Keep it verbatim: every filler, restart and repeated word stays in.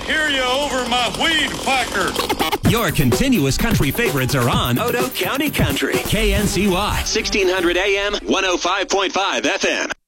hear you over my weed whacker. Your continuous country favorites are on Odo County Country. K N C Y, sixteen hundred A M, one oh five point five F M.